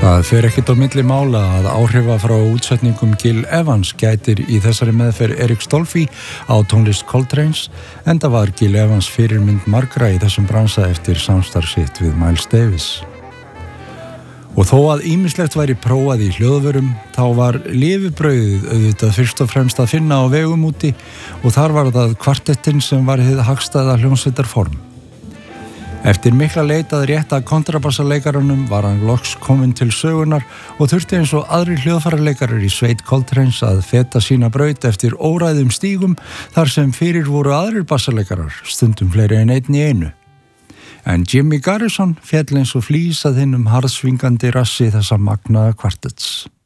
Það fer ekkert á milli mála að áhrifa frá útsetningum Gil Evans gætir í þessari meðferð Eric Stolfi á tónlist Coltrane's, enda var Gil Evans fyrirmynd margra í þessum bransa eftir samstarf sitt við Miles Davis. Og þó að ýmislegt væri prófað í hljóðvörum, þá var lifibrauðið auðvitað fyrst og fremst að finna á vegum úti og þar var það kvartettinn sem var hið hagstæða hljómsveitarform. Eftir mikla leitað rétta kontrabassaleikaranum var hann loks kominn til sögunar og þurfti eins og aðrir hljóðfæraleikarar í sveit Coltrane's að feta sína braut eftir óræðum stígum þar sem fyrir voru aðrir bassaleikarar, stundum fleiri en einn í einu. En Jimmy Garrison féll eins og flís að hinum harðsvingandi rassi þessa magnaða kvartetts.